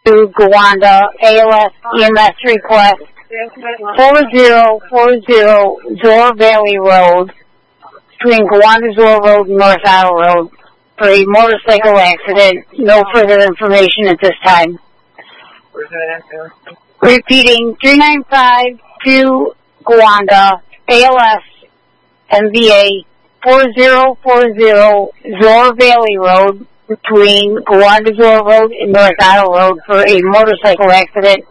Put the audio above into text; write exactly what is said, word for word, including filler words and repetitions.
to Gowanda, A L S E M S request four zero four zero Zor Valley Road, between Gowanda Zor Road and North Isle Road, for a motorcycle accident. No further information at this time. Repeating, three nine five two Gowanda, A L S M V A four zero four zero Zor Valley Road, between Gowanda Zor Road and North Isle Road, for a motorcycle accident.